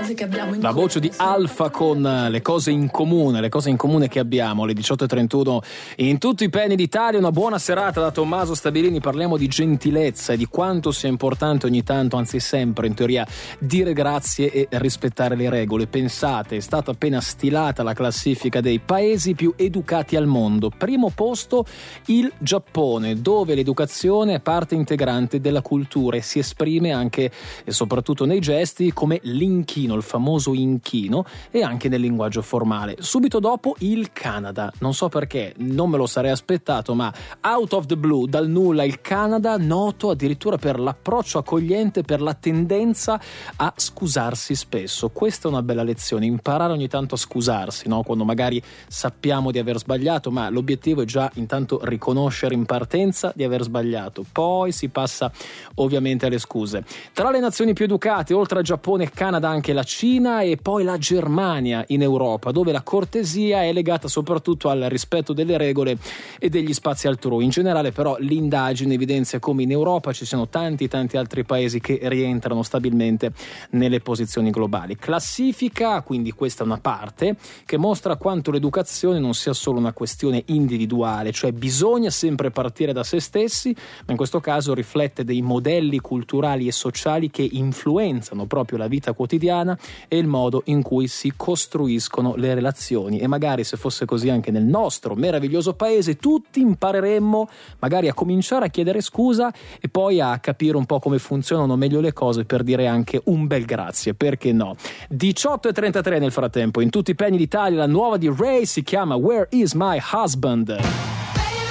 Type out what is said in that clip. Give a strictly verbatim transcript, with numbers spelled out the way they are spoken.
cose che abbiamo in La comune. voce di Alfa con le cose in comune, le cose in comune che abbiamo, alle diciotto e trentuno in tutti i penny d'Italia. Una buona serata da Tommaso Stabilini. Parliamo di gentilezza e di quanto sia importante ogni tanto, anzi sempre in teoria, dire grazie e rispettare le regole. Pensate, è stata appena stilata la classifica dei paesi più educati al mondo. Primo posto il Giappone, dove l'educazione è parte integrante della cultura e si esprime anche e soprattutto nei gesti come l'inchino, il famoso inchino, e anche nel linguaggio formale. Subito dopo il Canada, non so perché, non me lo sarei aspettato, ma out of the blue, dal nulla, il Canada, noto addirittura per l'approccio accogliente, per la tendenza a scusarsi spesso. Questa è una bella lezione, imparare ogni tanto a scusarsi, no? Quando magari sappiamo di aver sbagliato, ma l'obiettivo è già intanto riconoscere in partenza di aver sbagliato, poi si passa ovviamente alle scuse. Tra le nazioni più educate, oltre a Giappone e Canada, anche la Cina e poi la Germania in Europa, dove la cortesia è legata soprattutto al rispetto delle regole e degli spazi altrui. In generale però l'indagine evidenzia come in Europa ci siano tanti tanti altri paesi che rientrano stabilmente nelle posizioni globali. Classifica, quindi questa è una parte che mostra quanto l'educazione non sia solo una questione individuale, cioè bisogna sempre partire da se stessi, ma in questo caso riflette dei modelli culturali e sociali che influenzano proprio la vita quotidiana e il modo in cui si costruiscono le relazioni. E magari, se fosse così anche nel nostro meraviglioso paese, tutti impareremmo magari a cominciare a chiedere scusa e poi a capire un po' come funzionano meglio le cose, per dire anche un bel grazie, perché no? diciotto e trentatré nel frattempo in tutti i penny d'Italia. La nuova di Ray si chiama Where is my husband?